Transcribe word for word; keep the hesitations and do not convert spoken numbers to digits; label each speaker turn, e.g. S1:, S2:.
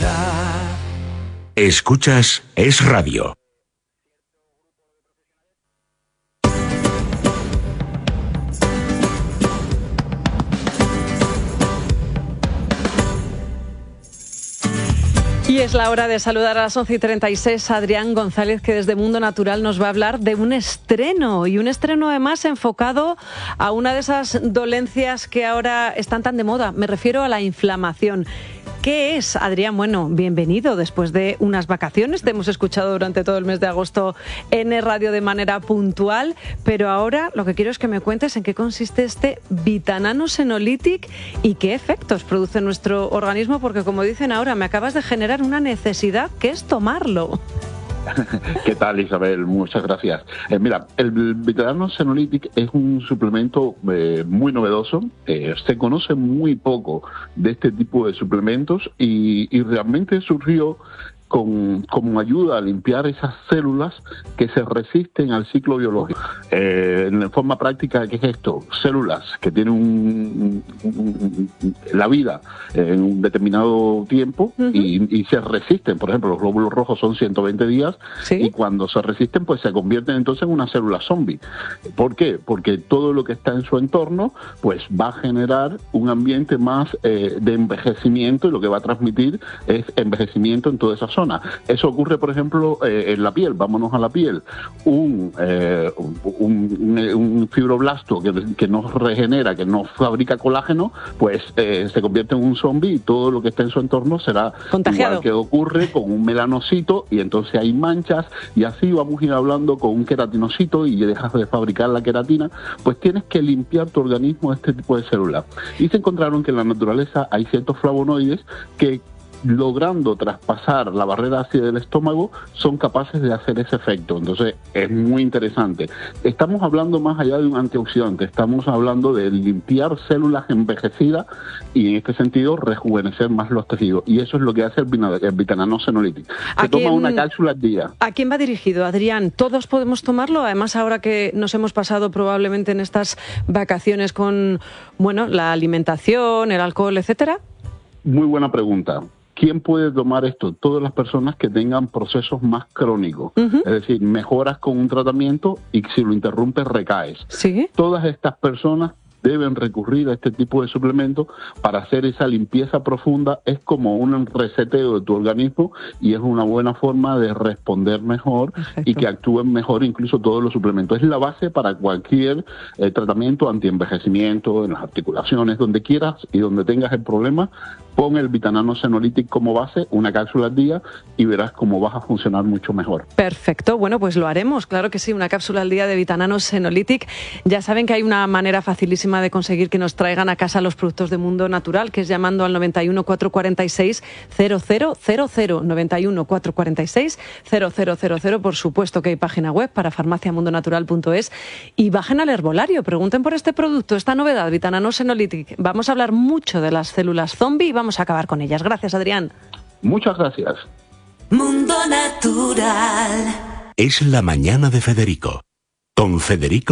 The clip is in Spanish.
S1: vida.
S2: Escuchas Es Radio.
S3: Y es la hora de saludar a las once y treinta y seis a Adrián González, que desde Mundo Natural nos va a hablar de un estreno, y un estreno además enfocado a una de esas dolencias que ahora están tan de moda. Me refiero a la inflamación. ¿Qué es, Adrián? Bueno, bienvenido después de unas vacaciones. Te hemos escuchado durante todo el mes de agosto en el radio de manera puntual, pero ahora lo que quiero es que me cuentes en qué consiste este Vitanano Senolytic y qué efectos produce en nuestro organismo, porque como dicen ahora, me acabas de generar una necesidad que es tomarlo.
S4: ¿Qué tal, Isabel? Muchas gracias. Eh, mira, el Vitanano Senolytic es un suplemento eh, muy novedoso. Eh, se conoce muy poco de este tipo de suplementos y, y realmente surgió con, como ayuda a limpiar esas células que se resisten al ciclo biológico. Eh, en forma práctica, ¿qué es esto? Células que tienen un, un, un, la vida en un determinado tiempo uh-huh. y, y se resisten. Por ejemplo, los glóbulos rojos son ciento veinte días ¿Sí? Y cuando se resisten, pues se convierten entonces en una célula zombie. ¿Por qué? Porque todo lo que está en su entorno pues va a generar un ambiente más eh, de envejecimiento, y lo que va a transmitir es envejecimiento en toda esa zona. Eso ocurre, por ejemplo, eh, en la piel. Vámonos a la piel. Un, eh, un, un, un fibroblasto que, que no regenera, que no fabrica colágeno, pues eh, se convierte en un zombie y todo lo que está en su entorno será
S3: contagiado.
S4: Igual que ocurre con un melanocito, y entonces hay manchas, y así vamos a ir hablando con un queratinocito y dejas de fabricar la queratina. Pues tienes que limpiar tu organismo de este tipo de células. Y se encontraron que en la naturaleza hay ciertos flavonoides que, logrando traspasar la barrera ácida del estómago, son capaces de hacer ese efecto. Entonces es muy interesante. Estamos hablando más allá de un antioxidante, estamos hablando de limpiar células envejecidas y en este sentido rejuvenecer más los tejidos, y eso es lo que hace el, el Vitanano Senolytic. Se toma quién, una cápsula al día.
S3: ¿A quién va dirigido, Adrián? ¿Todos podemos tomarlo? Además, ahora que nos hemos pasado probablemente en estas vacaciones con, bueno, la alimentación, el alcohol, etcétera.
S4: Muy buena pregunta. ¿Quién puede tomar esto? Todas las personas que tengan procesos más crónicos. Uh-huh. Es decir, mejoras con un tratamiento y si lo interrumpes recaes.
S3: ¿Sí?
S4: Todas estas personas deben recurrir a este tipo de suplementos para hacer esa limpieza profunda. Es como un reseteo de tu organismo y es una buena forma de responder mejor. Perfecto. Y que actúen mejor incluso todos los suplementos. Es la base para cualquier eh, tratamiento antienvejecimiento, en las articulaciones, donde quieras y donde tengas el problema. Pon el Vitanano Senolytic como base, una cápsula al día, y verás cómo vas a funcionar mucho mejor.
S3: Perfecto, bueno, pues lo haremos, claro que sí, una cápsula al día de Vitanano Senolytic. Ya saben que hay una manera facilísima de conseguir que nos traigan a casa los productos de Mundo Natural, que es llamando al noventa y uno, cuatrocientos cuarenta y seis, cero cero cero cero, noventa y uno, cuatrocientos cuarenta y seis, cero cero cero cero. Por supuesto que hay página web para farmacia mundo natural punto es, y bajen al herbolario, pregunten por este producto, esta novedad, Vitanano Senolytic. Vamos a hablar mucho de las células zombie y vamos a acabar con ellas. Gracias, Adrián.
S4: Muchas gracias.
S1: Mundo Natural.
S2: Es la mañana de Federico, con Federico